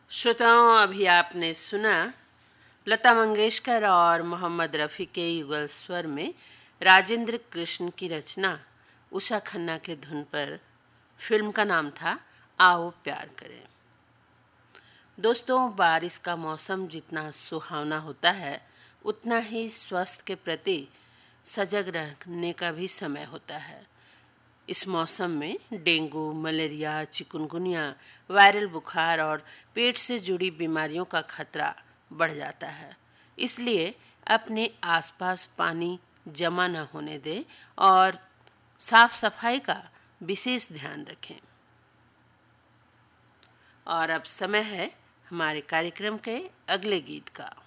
श्रोताओं, अभी आपने सुना लता मंगेशकर और मोहम्मद रफ़ी के युगल स्वर में राजेंद्र कृष्ण की रचना उषा खन्ना के धुन पर। फिल्म का नाम था आओ प्यार करें। दोस्तों, बारिश का मौसम जितना सुहावना होता है उतना ही स्वास्थ्य के प्रति सजग रहने का भी समय होता है। इस मौसम में डेंगू, मलेरिया, चिकुनगुनिया, वायरल बुखार और पेट से जुड़ी बीमारियों का खतरा बढ़ जाता है। इसलिए अपने आसपास पानी जमा न होने दें और साफ सफाई का विशेष ध्यान रखें। और अब समय है हमारे कार्यक्रम के अगले गीत का।